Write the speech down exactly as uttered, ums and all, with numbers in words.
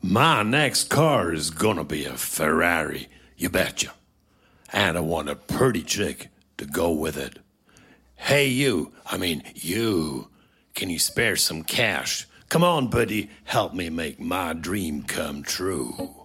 My next car is gonna be a Ferrari, you betcha. And I want a pretty chick to go with it. Hey, you, I mean, you, can you spare some cash? Come on, buddy, help me make my dream come true.